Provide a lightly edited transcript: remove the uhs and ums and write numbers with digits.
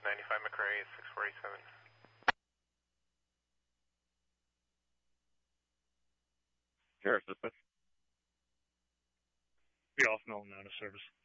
95 McRae, 647. Sheriff Dispatch. Be off Milton out of service.